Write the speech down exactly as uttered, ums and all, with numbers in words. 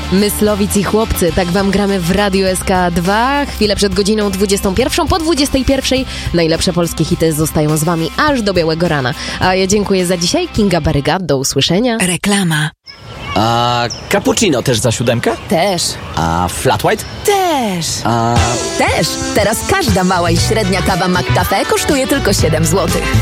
Myslowic i chłopcy, tak wam gramy w Radiu S K dwa. Chwilę przed godziną dwudziestą pierwszą, po dwudziestej pierwszej najlepsze polskie hity zostają z wami aż do białego rana. A ja dziękuję za dzisiaj. Kinga Baryga, do usłyszenia. Reklama. A cappuccino też za siódemkę? Też. A flat white? Też. A... Też. Teraz każda mała i średnia kawa McCafe kosztuje tylko siedem złotych.